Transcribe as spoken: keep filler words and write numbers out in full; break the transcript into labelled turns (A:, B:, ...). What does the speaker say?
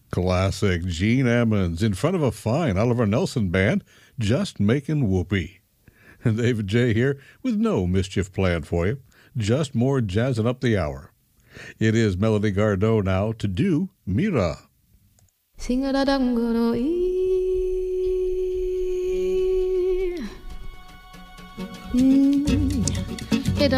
A: Classic Gene Ammons in front of a fine Oliver Nelson band, just making whoopee. And David J. here with no mischief planned for you, just more jazzing up the hour. It is Melody Gardot now to do Mira.
B: Sing-a-da-dum-go-do-ee.